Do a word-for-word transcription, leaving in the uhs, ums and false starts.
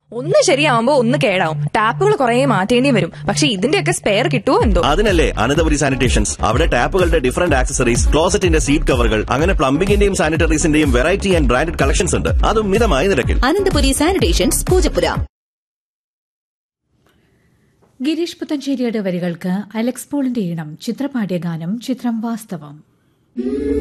ഒന്ന് ശരിയാവുമ്പോ ഒന്ന് കേടാവും. ടാപ്പുകൾ കുറെ മാറ്റേണ്ടി വരും. പക്ഷെ ഇതിന്റെയൊക്കെ സ്പെയർ കിട്ടുമോ എന്തോ. അതിനല്ലേ അനന്തപുരി സാനിറ്റേഷൻസ്. അവിടെ ടാപ്പുകളുടെ ഡിഫറന്റ് ആക്സസറീസ്, ക്ലോസറ്റിന്റെ സീറ്റ് കവറുകൾ, അങ്ങനെ പ്ലംബിംഗിന്റെയും സാനിറ്ററീസിന്റെയും വെറൈറ്റി ആൻഡ് ബ്രാൻഡഡ് കളക്ഷൻസ് ഉണ്ട്. അതും മിതമായ നിരക്കിൽ. അനന്തപുരി സാനിറ്റേഷൻസ്, പൂജപ്പുര. ഗിരീഷ് പുത്തഞ്ചേരിയുടെ വരികൾക്ക് അലക്സ് പോളിന്റെ ഈണം. ചിത്രപാടിയ ഗാനം ചിത്രം വാസ്തവം.